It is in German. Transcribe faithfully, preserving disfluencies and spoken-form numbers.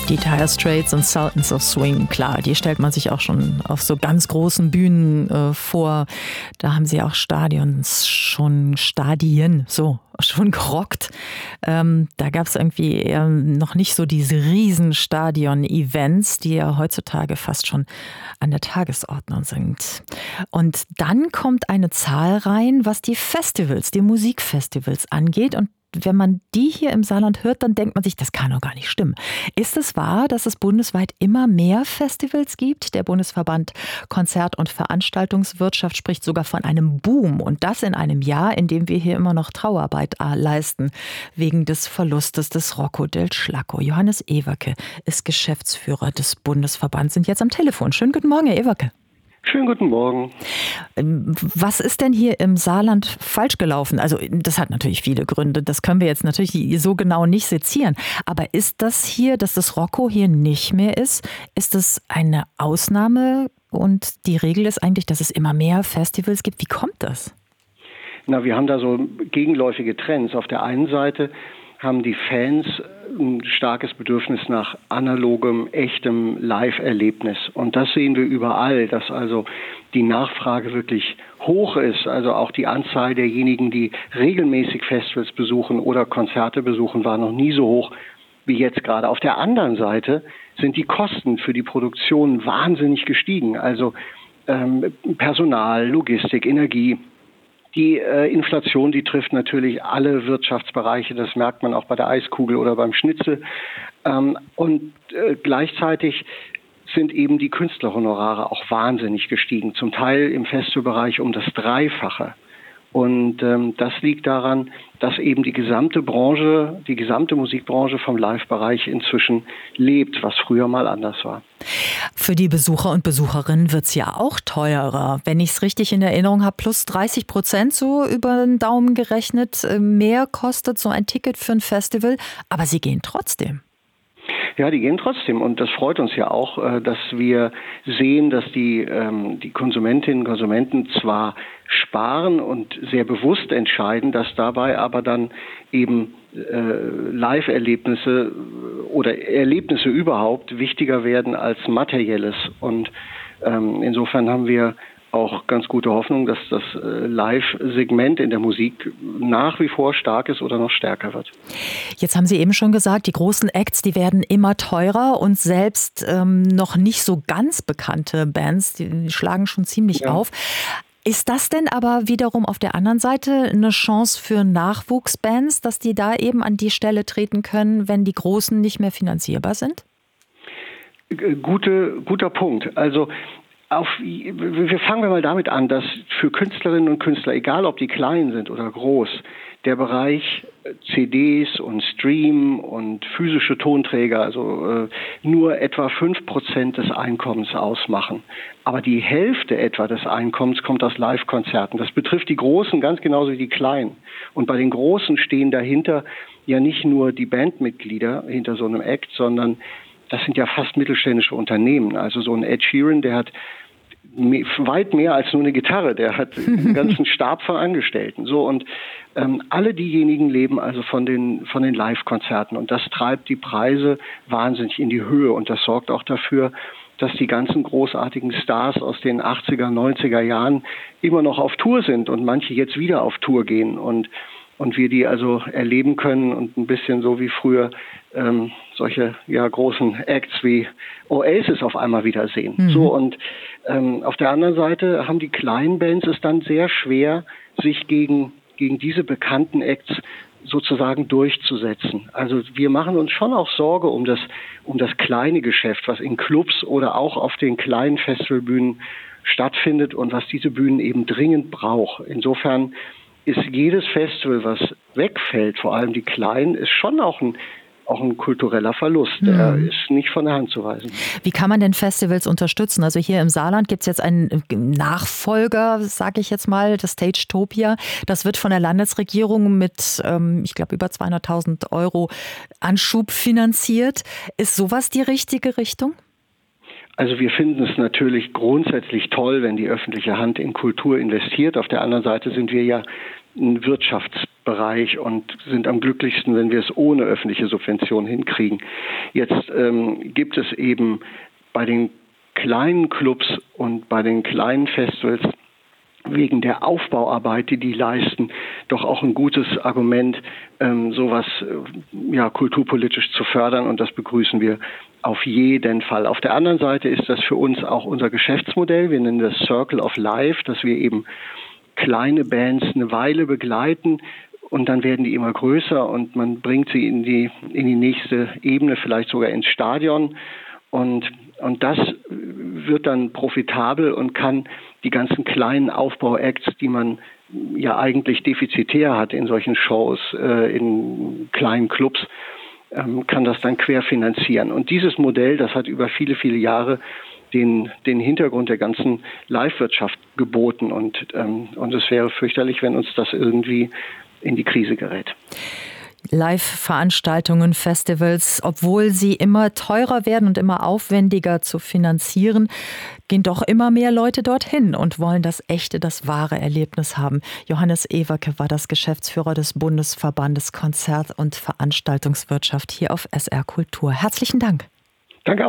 Die Dire Straits und Sultans of Swing, klar, die stellt man sich auch schon auf so ganz großen Bühnen äh, vor. Da haben sie auch Stadions schon, Stadien, so, schon gerockt. Ähm, da gab es irgendwie eher noch nicht so diese Riesenstadion-Events, die ja heutzutage fast schon an der Tagesordnung sind. Und dann kommt eine Zahl rein, was die Festivals, die Musikfestivals angeht. Und wenn man die hier im Saarland hört, dann denkt man sich, das kann doch gar nicht stimmen. Ist es wahr, dass es bundesweit immer mehr Festivals gibt? Der Bundesverband Konzert- und Veranstaltungswirtschaft spricht sogar von einem Boom. Und das in einem Jahr, in dem wir hier immer noch Trauerarbeit leisten, wegen des Verlustes des Rocco del Schlacco. Johannes Ewerke ist Geschäftsführer des Bundesverbands, sind jetzt am Telefon. Schönen guten Morgen, Herr Ewerke. Schönen guten Morgen. Was ist denn hier im Saarland falsch gelaufen? Also das hat natürlich viele Gründe, das können wir jetzt natürlich so genau nicht sezieren. Aber ist das hier, dass das Rocco hier nicht mehr ist, ist das eine Ausnahme und die Regel ist eigentlich, dass es immer mehr Festivals gibt? Wie kommt das? Na, wir haben da so gegenläufige Trends. Auf der einen Seite haben die Fans ein starkes Bedürfnis nach analogem, echtem Live-Erlebnis. Und das sehen wir überall, dass also die Nachfrage wirklich hoch ist. Also auch die Anzahl derjenigen, die regelmäßig Festivals besuchen oder Konzerte besuchen, war noch nie so hoch wie jetzt gerade. Auf der anderen Seite sind die Kosten für die Produktion wahnsinnig gestiegen. Also ähm, Personal, Logistik, Energie. Die äh, Inflation, die trifft natürlich alle Wirtschaftsbereiche, das merkt man auch bei der Eiskugel oder beim Schnitzel. Ähm, und äh, gleichzeitig sind eben die Künstlerhonorare auch wahnsinnig gestiegen, zum Teil im Festivalbereich um das Dreifache. Und ähm, das liegt daran, dass eben die gesamte Branche, die gesamte Musikbranche vom Live-Bereich inzwischen lebt, was früher mal anders war. Für die Besucher und Besucherinnen wird es ja auch teurer. Wenn ich es richtig in Erinnerung habe, plus dreißig Prozent so über den Daumen gerechnet. Mehr kostet so ein Ticket für ein Festival, aber sie gehen trotzdem. Ja, die gehen trotzdem und das freut uns ja auch, dass wir sehen, dass die, ähm, die Konsumentinnen und Konsumenten zwar sparen und sehr bewusst entscheiden, dass dabei aber dann eben äh, Live-Erlebnisse oder Erlebnisse überhaupt wichtiger werden als Materielles. Und ähm, insofern haben wir auch ganz gute Hoffnung, dass das Live-Segment in der Musik nach wie vor stark ist oder noch stärker wird. Jetzt haben Sie eben schon gesagt, die großen Acts, die werden immer teurer und selbst ähm, noch nicht so ganz bekannte Bands, die schlagen schon ziemlich ja. auf. Ist das denn aber wiederum auf der anderen Seite eine Chance für Nachwuchsbands, dass die da eben an die Stelle treten können, wenn die Großen nicht mehr finanzierbar sind? Gute, guter Punkt. Also Auf, wir fangen wir mal damit an, dass für Künstlerinnen und Künstler, egal ob die klein sind oder groß, der Bereich C Ds und Stream und physische Tonträger, also äh, nur etwa fünf Prozent des Einkommens ausmachen. Aber die Hälfte etwa des Einkommens kommt aus Live-Konzerten. Das betrifft die Großen ganz genauso wie die Kleinen. Und bei den Großen stehen dahinter ja nicht nur die Bandmitglieder hinter so einem Act, sondern das sind ja fast mittelständische Unternehmen. Also so ein Ed Sheeran, der hat weit mehr als nur eine Gitarre. Der hat einen ganzen Stab von Angestellten. So und ähm, alle diejenigen leben also von den von den Live-Konzerten und das treibt die Preise wahnsinnig in die Höhe und das sorgt auch dafür, dass die ganzen großartigen Stars aus den achtziger, neunziger Jahren immer noch auf Tour sind und manche jetzt wieder auf Tour gehen und und wir die also erleben können und ein bisschen so wie früher ähm, solche ja großen Acts wie Oasis auf einmal wiedersehen. Mhm. So und ähm, auf der anderen Seite haben die kleinen Bands es dann sehr schwer, sich gegen gegen diese bekannten Acts sozusagen durchzusetzen. Also wir machen uns schon auch Sorge um das um das kleine Geschäft, was in Clubs oder auch auf den kleinen Festivalbühnen stattfindet und was diese Bühnen eben dringend braucht. Insofern ist jedes Festival, was wegfällt, vor allem die kleinen, ist schon auch ein, auch ein kultureller Verlust. Der hm. ist nicht von der Hand zu weisen. Wie kann man denn Festivals unterstützen? Also hier im Saarland gibt es jetzt einen Nachfolger, sage ich jetzt mal, das Stagetopia. Das wird von der Landesregierung mit, ähm, ich glaube, über zweihunderttausend Euro Anschub finanziert. Ist sowas die richtige Richtung? Also wir finden es natürlich grundsätzlich toll, wenn die öffentliche Hand in Kultur investiert. Auf der anderen Seite sind wir ja ein Wirtschaftsbereich und sind am glücklichsten, wenn wir es ohne öffentliche Subvention hinkriegen. Jetzt ähm, gibt es eben bei den kleinen Clubs und bei den kleinen Festivals wegen der Aufbauarbeit, die die leisten, doch auch ein gutes Argument, ähm, sowas äh, ja, kulturpolitisch zu fördern, und das begrüßen wir auf jeden Fall. Auf der anderen Seite ist das für uns auch unser Geschäftsmodell. Wir nennen das Circle of Life, dass wir eben kleine Bands eine Weile begleiten und dann werden die immer größer und man bringt sie in die, in die nächste Ebene, vielleicht sogar ins Stadion. Und, und das wird dann profitabel und kann die ganzen kleinen Aufbau-Acts, die man ja eigentlich defizitär hat in solchen Shows, äh, in kleinen Clubs, ähm, kann das dann querfinanzieren. Und dieses Modell, das hat über viele, viele Jahre den, den Hintergrund der ganzen Live-Wirtschaft geboten. Und, ähm, und es wäre fürchterlich, wenn uns das irgendwie in die Krise gerät. Live-Veranstaltungen, Festivals, obwohl sie immer teurer werden und immer aufwendiger zu finanzieren, gehen doch immer mehr Leute dorthin und wollen das echte, das wahre Erlebnis haben. Johannes Ewerke war das Geschäftsführer des Bundesverbandes Konzert- und Veranstaltungswirtschaft hier auf S R Kultur. Herzlichen Dank. Danke auch.